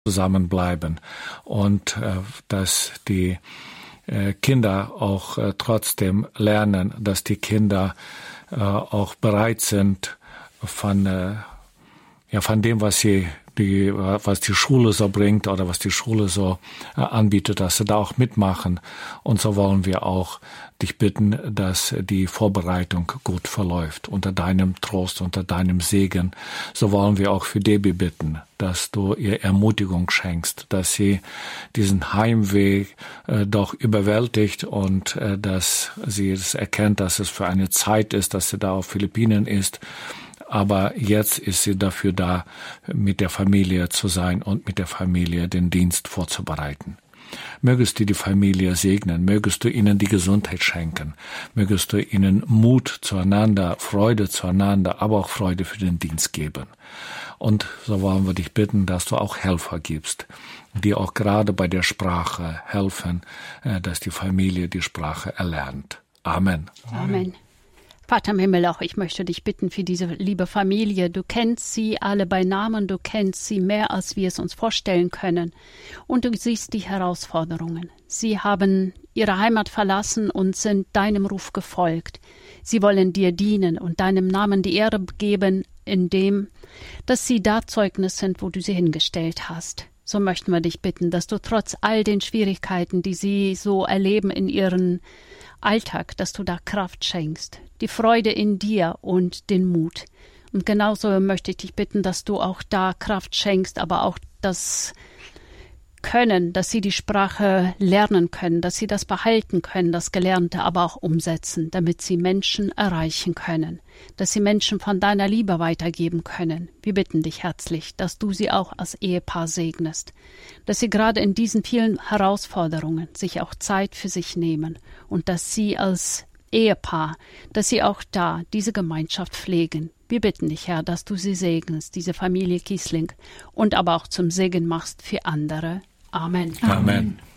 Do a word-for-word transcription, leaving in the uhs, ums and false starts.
zusammenbleiben und äh, dass die äh, Kinder auch äh, trotzdem lernen, dass die Kinder äh, auch bereit sind, von, äh, ja, von dem, was sie die, was die Schule so bringt oder was die Schule so äh, anbietet, dass sie da auch mitmachen. Und so wollen wir auch dich bitten, dass die Vorbereitung gut verläuft, unter deinem Trost, unter deinem Segen. So wollen wir auch für Debbie bitten, dass du ihr Ermutigung schenkst, dass sie diesen Heimweg äh, doch überwältigt und äh, dass sie es erkennt, dass es für eine Zeit ist, dass sie da auf Philippinen ist. Aber jetzt ist sie dafür da, mit der Familie zu sein und mit der Familie den Dienst vorzubereiten. Mögest du die Familie segnen, mögest du ihnen die Gesundheit schenken, mögest du ihnen Mut zueinander, Freude zueinander, aber auch Freude für den Dienst geben. Und so wollen wir dich bitten, dass du auch Helfer gibst, die auch gerade bei der Sprache helfen, dass die Familie die Sprache erlernt. Amen. Amen. Vater im Himmel, auch ich möchte dich bitten für diese liebe Familie. Du kennst sie alle bei Namen, du kennst sie mehr, als wir es uns vorstellen können. Und du siehst die Herausforderungen. Sie haben ihre Heimat verlassen und sind deinem Ruf gefolgt. Sie wollen dir dienen und deinem Namen die Ehre geben, indem, dass sie da Zeugnis sind, wo du sie hingestellt hast. So möchten wir dich bitten, dass du trotz all den Schwierigkeiten, die sie so erleben in ihren Alltag, dass du da Kraft schenkst, die Freude in dir und den Mut. Und genauso möchte ich dich bitten, dass du auch da Kraft schenkst, aber auch das Können, dass sie die Sprache lernen können, dass sie das behalten können, das Gelernte, aber auch umsetzen, damit sie Menschen erreichen können, dass sie Menschen von deiner Liebe weitergeben können. Wir bitten dich herzlich, dass du sie auch als Ehepaar segnest, dass sie gerade in diesen vielen Herausforderungen sich auch Zeit für sich nehmen und dass sie als Ehepaar, dass sie auch da diese Gemeinschaft pflegen. Wir bitten dich, Herr, dass du sie segnest, diese Familie Kiesling, und aber auch zum Segen machst für andere. Amen. Amen.